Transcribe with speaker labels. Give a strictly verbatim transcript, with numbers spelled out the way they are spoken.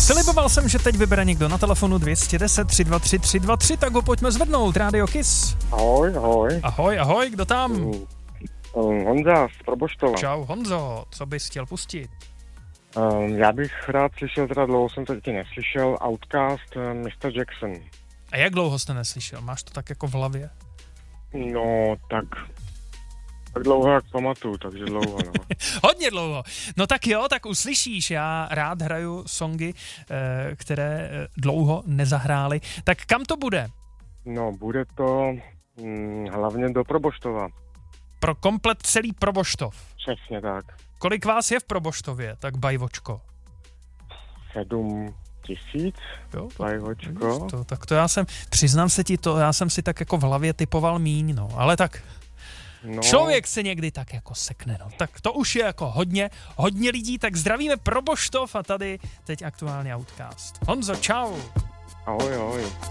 Speaker 1: Sliboval jsem, že teď vybere někdo na telefonu dvě stě deset tři dva tři tři dva tři, tak ho pojďme zvednout. Rádio Kiss.
Speaker 2: Ahoj, ahoj.
Speaker 1: Ahoj, ahoj, kdo tam?
Speaker 2: Um, um, Honza z Proboštova.
Speaker 1: Čau, Honzo, co bys chtěl pustit?
Speaker 2: Um, já bych rád slyšel, teda dlouho jsem to taky neslyšel, Outcast, uh, mister Jackson.
Speaker 1: A jak dlouho jste neslyšel? Máš to tak jako v hlavě?
Speaker 2: No, tak... Tak dlouho, jak pamatuju, takže dlouho, no.
Speaker 1: Hodně dlouho. No tak jo, tak uslyšíš, já rád hraju songy, které dlouho nezahrály. Tak kam to bude?
Speaker 2: No, bude to hm, hlavně do Proboštova.
Speaker 1: Pro komplet celý Proboštov.
Speaker 2: Přesně tak.
Speaker 1: Kolik vás je v Proboštově, tak bajvočko?
Speaker 2: Sedm tisíc,
Speaker 1: jo, to,
Speaker 2: bajvočko.
Speaker 1: To, tak to já jsem, přiznám se ti to, já jsem si tak jako v hlavě typoval míň, no, ale tak... No. Člověk se někdy tak jako sekne, no. Tak to už je jako hodně, hodně lidí, tak zdravíme Proboštov a tady teď aktuálně Outcast. Honzo, čau.
Speaker 2: Ahoj, ahoj.